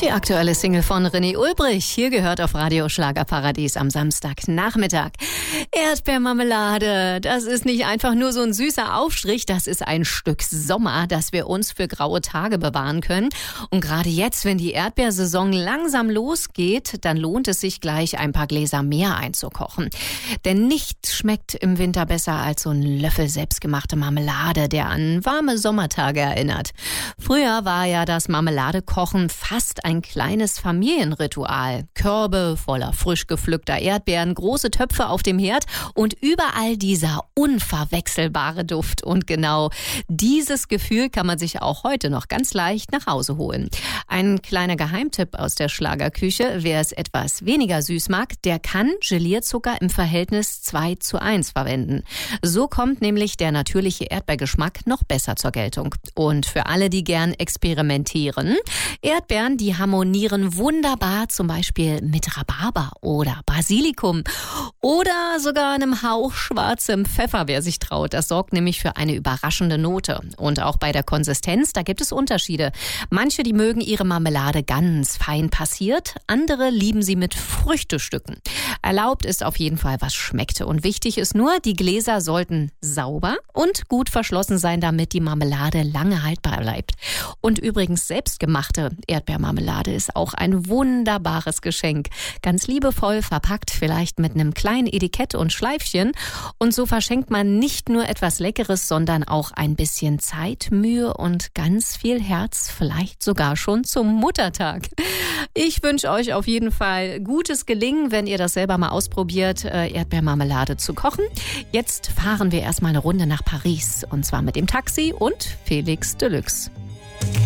Die aktuelle Single von René Ulbrich, hier gehört auf Radio Schlagerparadies am Samstagnachmittag. Erdbeermarmelade, das ist nicht einfach nur so ein süßer Aufstrich, das ist ein Stück Sommer, das wir uns für graue Tage bewahren können. Und gerade jetzt, wenn die Erdbeersaison langsam losgeht, dann lohnt es sich gleich, ein paar Gläser mehr einzukochen. Denn nichts schmeckt im Winter besser als so ein Löffel selbstgemachte Marmelade, der an warme Sommertage erinnert. Früher war ja das Marmeladekochen fast ein kleines Familienritual. Körbe voller frisch gepflückter Erdbeeren, große Töpfe auf dem Herd und überall dieser unverwechselbare Duft. Und genau dieses Gefühl kann man sich auch heute noch ganz leicht nach Hause holen. Ein kleiner Geheimtipp aus der Schlagerküche: Wer es etwas weniger süß mag, der kann Gelierzucker im Verhältnis 2:1 verwenden. So kommt nämlich der natürliche Erdbeergeschmack noch besser zur Geltung. Und für alle, die gern experimentieren: Erdbeeren, die harmonieren wunderbar zum Beispiel mit Rhabarber oder Basilikum oder sogar einem Hauch schwarzem Pfeffer, wer sich traut. Das sorgt nämlich für eine überraschende Note. Und auch bei der Konsistenz, da gibt es Unterschiede. Manche, die mögen ihre Marmelade ganz fein passiert, andere lieben sie mit Früchtestücken. Erlaubt ist auf jeden Fall, was schmeckt. Und wichtig ist nur, die Gläser sollten sauber und gut verschlossen sein, damit die Marmelade lange haltbar bleibt. Und übrigens, selbstgemachte Erdbeermarmelade ist auch ein wunderbares Geschenk. Ganz liebevoll verpackt, vielleicht mit einem kleinen Etikett und Schleifchen. Und so verschenkt man nicht nur etwas Leckeres, sondern auch ein bisschen Zeit, Mühe und ganz viel Herz, vielleicht sogar schon zum Muttertag. Ich wünsche euch auf jeden Fall gutes Gelingen, wenn ihr das selber mal ausprobiert, Erdbeermarmelade zu kochen. Jetzt fahren wir erstmal eine Runde nach Paris, und zwar mit dem Taxi und Felix Deluxe.